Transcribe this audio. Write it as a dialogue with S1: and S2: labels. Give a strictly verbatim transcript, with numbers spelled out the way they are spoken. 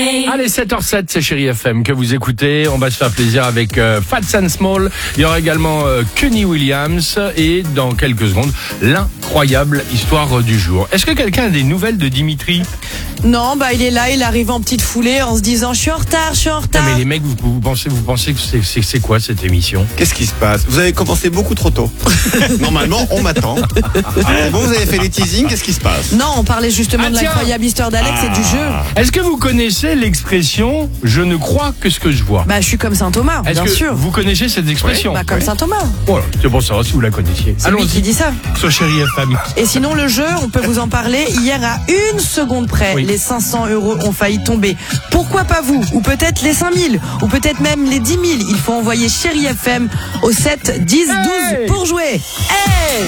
S1: Play.
S2: Allez, sept heures zéro sept, c'est Chérie F M que vous écoutez. On va se faire plaisir avec euh, Fats and Small. Il y aura également euh, Kenny Williams. Et dans quelques secondes, l'incroyable histoire du jour. Est-ce que quelqu'un a des nouvelles de Dimitri?
S3: Non, bah il est là, il arrive en petite foulée en se disant je suis en retard, je suis en retard.
S2: Non, mais les mecs, vous, vous pensez, vous pensez que c'est, c'est, c'est quoi cette émission?
S4: Qu'est-ce qui se passe? Vous avez commencé beaucoup trop tôt. Normalement, on m'attend. Ah, bon, vous avez fait les teasings, qu'est-ce qui se passe?
S3: Non, on parlait justement
S2: Ah,
S3: de
S2: tiens.
S3: l'incroyable histoire d'Alex et du jeu.
S2: Est-ce que vous connaissez l'expression « je ne crois que ce que je vois »
S3: Bah je suis comme Saint Thomas,
S2: Est-ce
S3: bien
S2: que
S3: sûr.
S2: vous connaissez cette expression?
S3: Bah comme Saint Thomas.
S2: Voilà, c'est pour savoir si vous la connaissiez.
S3: C'est lui qui dit ça.
S2: Sur Chérie F M.
S3: Et sinon le jeu, on peut vous en parler. Hier à une seconde près,
S2: Oui.
S3: les cinq cents euros ont failli tomber. Pourquoi pas vous? Ou peut-être les cinq mille? Ou peut-être même les dix mille? Il faut envoyer Chérie F M au sept dix douze
S2: Hey
S3: pour jouer. Hey